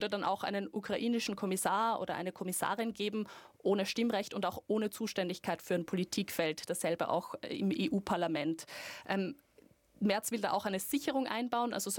dann auch einen ukrainischen Kommissar oder eine Kommissarin geben, ohne Stimmrecht und auch ohne Zuständigkeit für ein Politikfeld. Dasselbe auch im EU-Parlament. Merz will da auch eine Sicherung einbauen, also